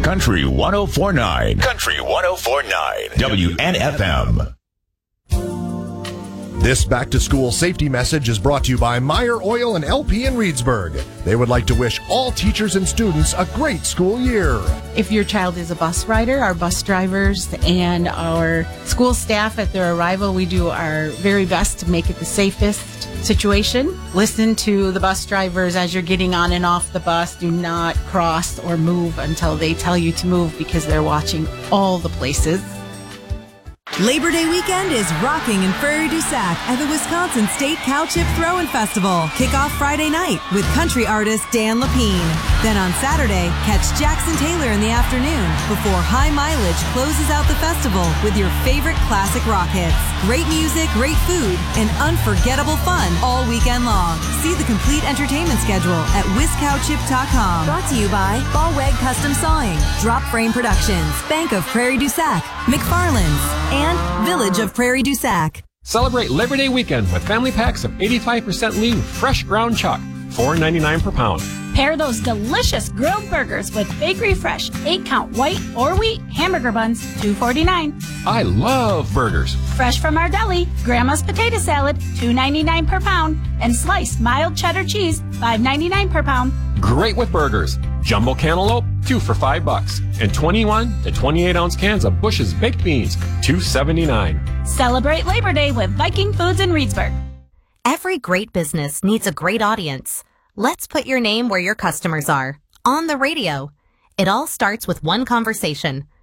Country 104.9. Country 104.9. WNFM. This back-to-school safety message is brought to you by Meyer Oil and LP in Reedsburg. They would like to wish all teachers and students a great school year. If your child is a bus rider, our bus drivers and our school staff at their arrival, we do our very best to make it the safest situation. Listen to the bus drivers as you're getting on and off the bus. Do not cross or move until they tell you to move because they're watching all the places. Labor Day weekend is rocking in Prairie du Sac at the Wisconsin State Cow Chip Throw-In Festival. Kick off Friday night with country artist Dan Lapine. Then on Saturday, catch Jackson Taylor in the afternoon before High Mileage closes out the festival with your favorite classic rock hits. Great music, great food, and unforgettable fun all weekend long. See the complete entertainment schedule at WisCowChip.com. Brought to you by Ballweg Custom Sawing, Drop Frame Productions, Bank of Prairie du Sac, McFarland's, and Village of Prairie du Sac. Celebrate Labor Day weekend with family packs of 85% lean fresh ground chuck, $4.99 per pound. Pair those delicious grilled burgers with Bakery Fresh 8-count white or wheat hamburger buns, $2.49. I love burgers. Fresh from our deli, Grandma's potato salad, $2.99 per pound, and sliced mild cheddar cheese, $5.99 per pound. Great with burgers. Jumbo cantaloupe, 2 for $5, and 21 to 28 ounce cans of Bush's baked beans, $2.79. Celebrate Labor Day with Viking Foods in Reedsburg. Every great business needs a great audience. Let's put your name where your customers are. On the radio. It all starts with one conversation.